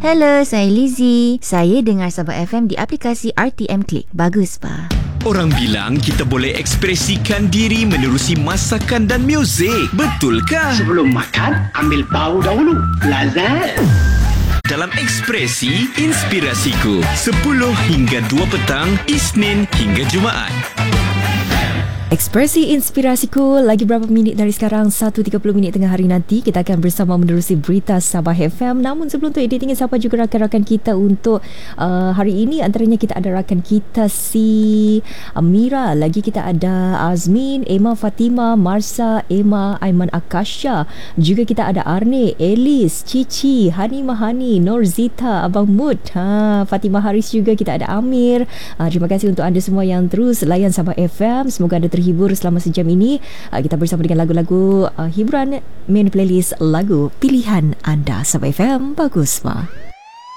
Hello, saya Lizzie. Saya dengar Sabah FM di aplikasi RTM Click. Bagus, pa. Orang bilang kita boleh ekspresikan diri menerusi masakan dan muzik. Betulkah? Sebelum makan, ambil bau dahulu. Lazat. Dalam Ekspresi Inspirasiku 10 hingga 2 petang, Isnin hingga Jumaat. Ekspresi Inspirasiku, lagi berapa minit dari sekarang, 1.30 minit tengah hari nanti kita akan bersama menerusi berita Sabah FM. Namun sebelum tu, Eddie ingin sapa juga rakan-rakan kita untuk hari ini. Antaranya kita ada rakan kita si Mira, lagi kita ada Azmin, Emma Fatima, Marsa, Emma, Aiman Akasha, juga kita ada Arne, Elis, Cici, Hani Mahani, Norzita, Abang Mud, Fatimah Haris, juga kita ada Amir. Terima kasih untuk anda semua yang terus layan Sabah FM. Semoga anda terhibur selama sejam ini. Kita bersama dengan lagu-lagu hiburan, main playlist lagu pilihan anda. Sabah FM, bagus, ma.